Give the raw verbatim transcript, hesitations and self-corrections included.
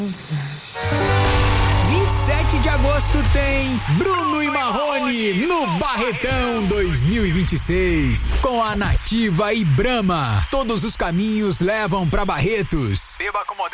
vinte e sete de agosto tem Bruno e Marrone no Barretão dois mil e vinte e seis. Com a Nativa e Brahma. Todos os caminhos levam pra Barretos. Beba com